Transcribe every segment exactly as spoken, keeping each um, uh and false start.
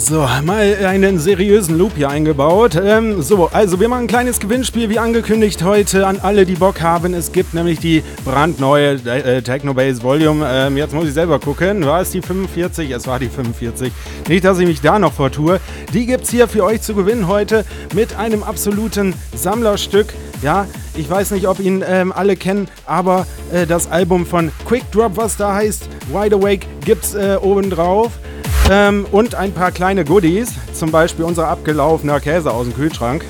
So, mal einen seriösen Loop hier eingebaut. Ähm, so, also wir machen ein kleines Gewinnspiel, wie angekündigt heute, an alle, die Bock haben. Es gibt nämlich die brandneue äh, Technobase Volume. Ähm, jetzt muss ich selber gucken. War es die fünfundvierzig? Es war die fünfundvierzig. Nicht, dass ich mich da noch vortue. Die gibt es hier für euch zu gewinnen heute mit einem absoluten Sammlerstück. Ja, ich weiß nicht, ob ihn ähm, alle kennen, aber äh, das Album von Quick Drop, was da heißt, Wide Awake, gibt's äh, oben drauf. Ähm, und ein paar kleine Goodies, zum Beispiel unser abgelaufener Käse aus dem Kühlschrank.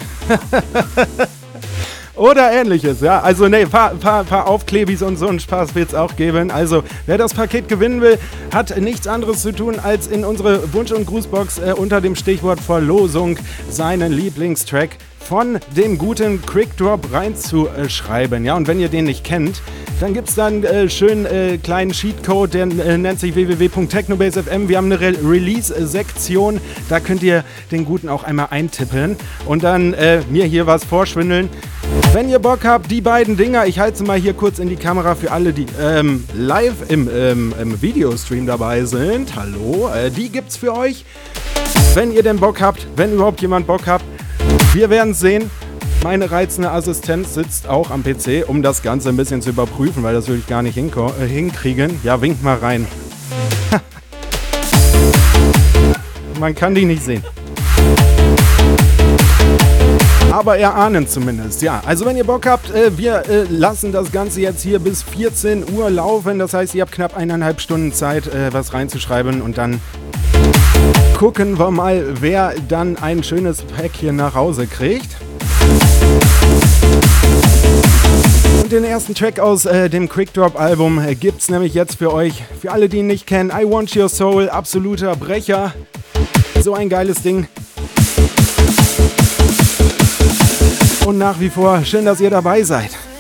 Oder ähnliches, ja. Also ne, ein paar, paar, paar Aufklebis und so einen Spaß wird es auch geben. Also wer das Paket gewinnen will, hat nichts anderes zu tun, als in unsere Wunsch- und Grußbox äh, unter dem Stichwort Verlosung seinen Lieblingstrack von dem guten Quick Drop reinzuschreiben. Ja, und wenn ihr den nicht kennt, dann gibt es da einen äh, schönen äh, kleinen Cheatcode, der äh, nennt sich w w w punkt technobase punkt f m. Wir haben eine Re- Release-Sektion, da könnt ihr den guten auch einmal eintippen und dann äh, mir hier was vorschwindeln. Wenn ihr Bock habt, die beiden Dinger, ich halte sie mal hier kurz in die Kamera für alle, die ähm, live im, ähm, im Videostream dabei sind. Hallo, äh, die gibt's für euch. Wenn ihr denn Bock habt, wenn überhaupt jemand Bock habt, wir werden es sehen. Meine reizende Assistenz sitzt auch am P C, um das Ganze ein bisschen zu überprüfen, weil das würde ich gar nicht hinko- äh, hinkriegen. Ja, winkt mal rein. Man kann die nicht sehen. Aber erahnen zumindest, ja. Also wenn ihr Bock habt, äh, wir äh, lassen das Ganze jetzt hier bis vierzehn Uhr laufen. Das heißt, ihr habt knapp eineinhalb Stunden Zeit, äh, was reinzuschreiben und dann gucken wir mal, wer dann ein schönes Päckchen nach Hause kriegt. Und den ersten Track aus äh, dem Quick Drop Album äh, gibt's nämlich jetzt für euch. Für alle, die ihn nicht kennen, I Want Your Soul, absoluter Brecher. So ein geiles Ding. Und nach wie vor schön, dass ihr dabei seid.